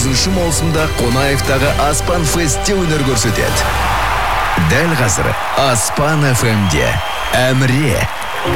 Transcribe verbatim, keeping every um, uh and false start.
тоғызыншы маусымда Қонаевтағы Аспан Фестте өнер көрсетеді. Дәл қазір Аспан эф эмде Әміре